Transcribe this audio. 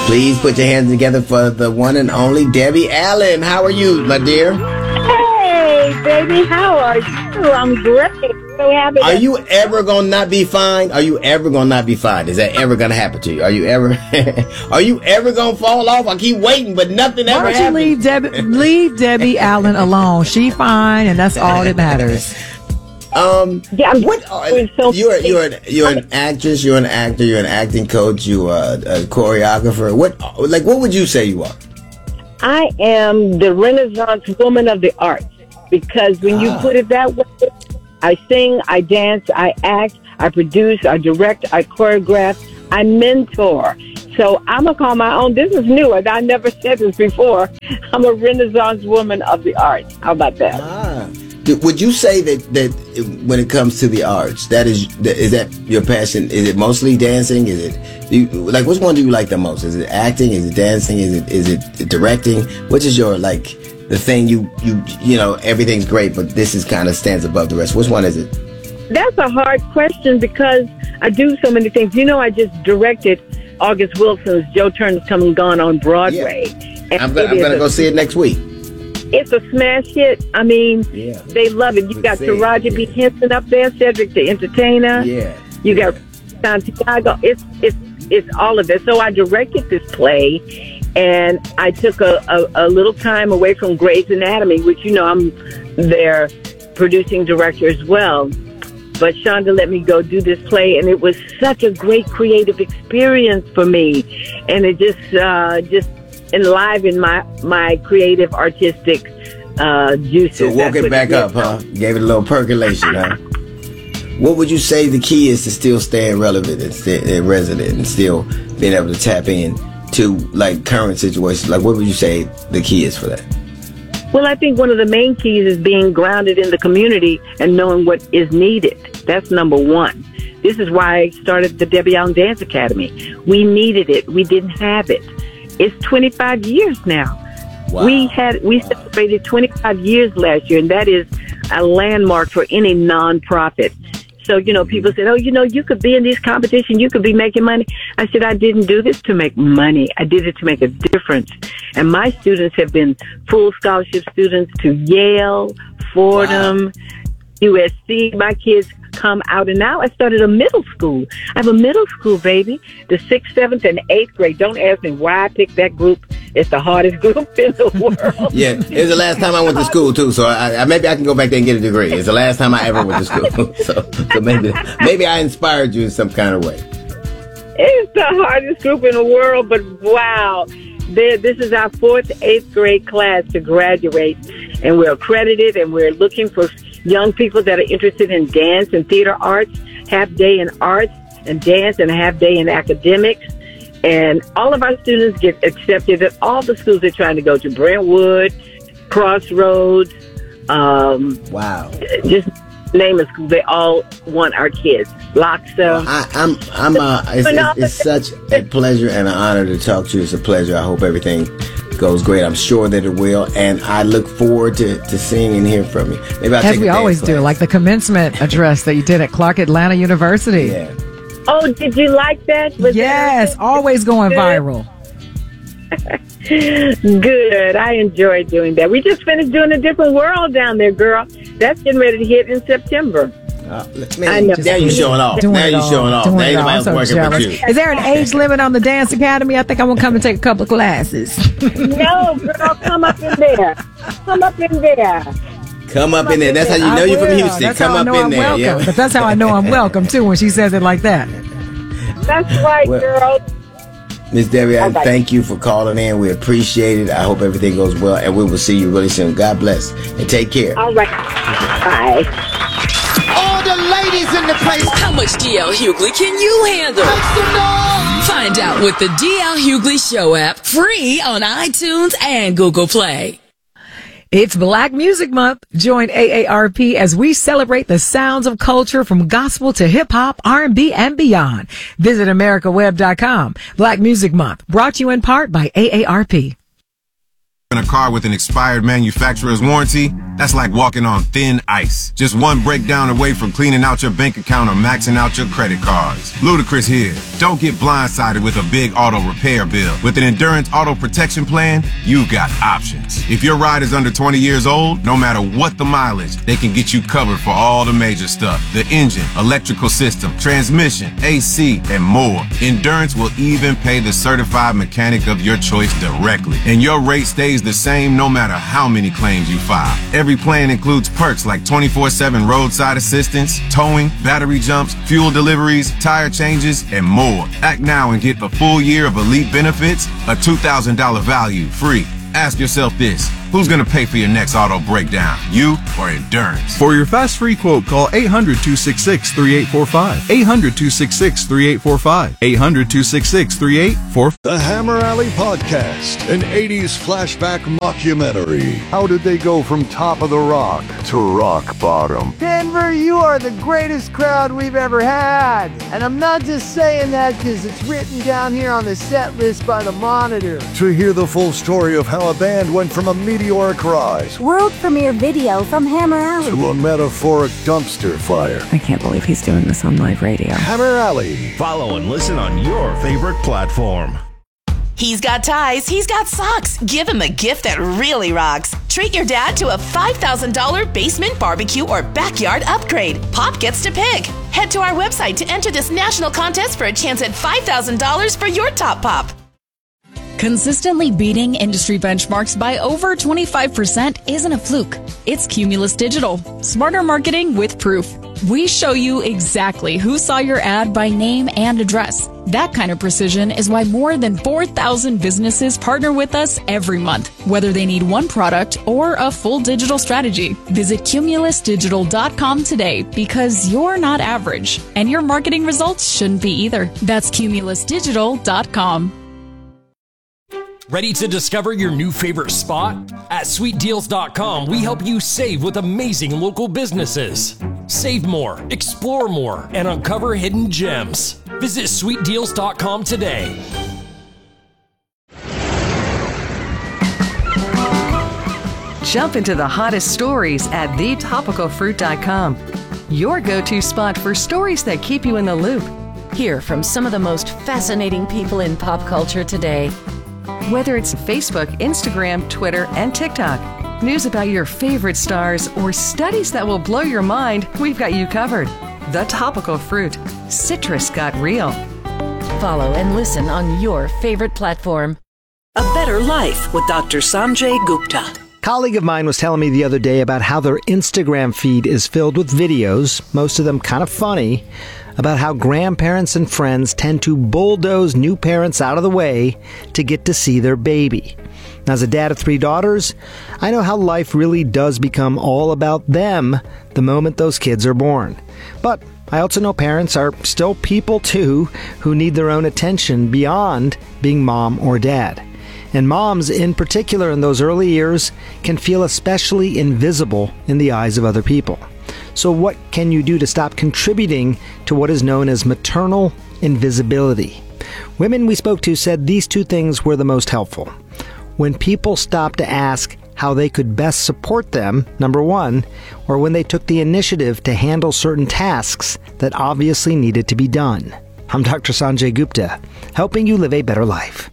Please put your hands together for the one and only Debbie Allen. How are you, my dear? Hey, baby, how are you? I'm great. So happy. Are you ever gonna not be fine? Are you ever gonna not be fine? Is that ever gonna happen to you? Are you ever gonna fall off? I keep waiting, but nothing ever happens. Why don't you leave Debbie Allen alone? She fine, and that's all that matters. Yeah, you're an actress, you're an actor, you're an acting coach, you are a choreographer. What would you say you are? I am the Renaissance woman of the arts, because when you put it that way, I sing, I dance, I act, I produce, I direct, I choreograph, I mentor. So I'm going to call my own. This is new. I never said this before. I'm a Renaissance woman of the arts. How about that? Would you say that when it comes to the arts, is that your passion? Is it mostly dancing? Is it which one do you like the most? Is it acting? Is it dancing? Is it directing? Which is your the thing you know everything's great, but this is kind of stands above the rest? Which one is it? That's a hard question because I do so many things. I just directed August Wilson's Joe Turner's Come and Gone on Broadway. Yeah. I'm gonna go see it next week. It's a smash hit. I mean, they love it. You got Taraji P. Henson up there, Cedric the Entertainer. Yeah. You got Santiago. It's all of it. So I directed this play, and I took a little time away from Grey's Anatomy, which I'm their producing director as well. But Shonda let me go do this play, and it was such a great creative experience for me, and it just enlivened my creative, artistic juices. So woke it back up, huh? Gave it a little percolation, huh? What would you say the key is to still staying relevant and resident and still being able to tap in to current situations? What would you say the key is for that? Well, I think one of the main keys is being grounded in the community and knowing what is needed. That's number one. This is why I started the Debbie Allen Dance Academy. We needed it. We didn't have it. It's 25 years now. Wow. We celebrated 25 years last year, and that is a landmark for any nonprofit. So, people said, you could be in these competitions, you could be making money. I said, I didn't do this to make money. I did it to make a difference. And my students have been full scholarship students to Yale, Fordham, USC. My kids come out, and now I started a middle school. I have a middle school, baby, the 6th, 7th, and 8th grade. Don't ask me why I picked that group. It's the hardest group in the world. Yeah, it was the last time I went to school too, so maybe I can go back there and get a degree. It's the last time I ever went to school, so maybe I inspired you in some kind of way. It's the hardest group in the world, but wow, this is our 4th, 8th grade class to graduate, and we're accredited, and we're looking for young people that are interested in dance and theater arts, half day in arts and dance, and a half day in academics. And all of our students get accepted at all the schools they're trying to go to. Brentwood, Crossroads. Wow. Just name a school. They all want our kids. Loxa. It's such a pleasure and an honor to talk to you. It's a pleasure. I hope everything goes great. I'm sure that it will. And I look forward to seeing and hearing from you. Maybe as we always do, like the commencement address that you did at Clark Atlanta University. Yeah. Oh, did you like that? Yes, always going viral. Good. I enjoyed doing that. We just finished doing A Different World down there, girl. That's getting ready to hit in September. Now you're showing off. Now you're showing off. Now anybody's working with you. Is there an age limit on the Dance Academy? I think I'm going to come and take a couple of classes. No, girl, come up in there. Come up in there. Come up in there. That's how you know you're from Houston. That's come up in there. Yeah. But that's how I know I'm welcome, too, when she says it like that. That's right, girl. Miss Debbie, thank you for calling in. We appreciate it. I hope everything goes well, and we will see you really soon. God bless, and take care. All right. Bye. All the ladies in the place. How much DL Hughley can you handle? Find out with the DL Hughley Show app, free on iTunes and Google Play. It's Black Music Month. Join AARP as we celebrate the sounds of culture from gospel to hip-hop, R&B, and beyond. Visit AmericaWeb.com. Black Music Month, brought to you in part by AARP. In a car with an expired manufacturer's warranty, that's like walking on thin ice. Just one breakdown away from cleaning out your bank account or maxing out your credit cards. Ludacris here. Don't get blindsided with a big auto repair bill. With an Endurance Auto Protection Plan, you've got options. If your ride is under 20 years old, no matter what the mileage, they can get you covered for all the major stuff. The engine, electrical system, transmission, AC, and more. Endurance will even pay the certified mechanic of your choice directly. And your rate stays the same no matter how many claims you file. Every plan includes perks like 24/7 roadside assistance, towing, battery jumps, fuel deliveries, tire changes, and more. Act now and get a full year of elite benefits, a $2,000 value free. Ask yourself this: who's going to pay for your next auto breakdown, you or Endurance? For your fast free quote, call 800-266-3845. 800-266-3845. 800-266-3845. The Hammer Alley Podcast, an 80s flashback mockumentary. How did they go from top of the rock to rock bottom? Denver, you are the greatest crowd we've ever had. And I'm not just saying that because it's written down here on the set list by the Monitor. To hear the full story of how a band went from a meteoric rise, world premiere video from Hammer Alley, to a metaphoric dumpster fire. I can't believe he's doing this on live radio. Hammer Alley. Follow and listen on your favorite platform. He's got ties, he's got socks. Give him a gift that really rocks. Treat your dad to a $5,000 basement barbecue or backyard upgrade. Pop gets to pick. Head to our website to enter this national contest for a chance at $5,000 for your top pop. Consistently beating industry benchmarks by over 25% isn't a fluke. It's Cumulus Digital. Smarter marketing with proof. We show you exactly who saw your ad by name and address. That kind of precision is why more than 4,000 businesses partner with us every month, whether they need one product or a full digital strategy. Visit cumulusdigital.com today because you're not average, and your marketing results shouldn't be either. That's cumulusdigital.com. Ready to discover your new favorite spot? At sweetdeals.com, we help you save with amazing local businesses. Save more, explore more, and uncover hidden gems. Visit sweetdeals.com today. Jump into the hottest stories at thetopicalfruit.com. Your go-to spot for stories that keep you in the loop. Hear from some of the most fascinating people in pop culture today. Whether it's Facebook, Instagram, Twitter, and TikTok, news about your favorite stars, or studies that will blow your mind, we've got you covered. The Topical Fruit. Citrus got real. Follow and listen on your favorite platform. A Better Life with Dr. Sanjay Gupta. A colleague of mine was telling me the other day about how their Instagram feed is filled with videos, most of them kind of funny, about how grandparents and friends tend to bulldoze new parents out of the way to get to see their baby. Now, as a dad of 3 daughters, I know how life really does become all about them the moment those kids are born. But I also know parents are still people too who need their own attention beyond being mom or dad. And moms, in particular in those early years, can feel especially invisible in the eyes of other people. So what can you do to stop contributing to what is known as maternal invisibility? Women we spoke to said these 2 things were the most helpful. When people stopped to ask how they could best support them, number 1, or when they took the initiative to handle certain tasks that obviously needed to be done. I'm Dr. Sanjay Gupta, helping you live a better life.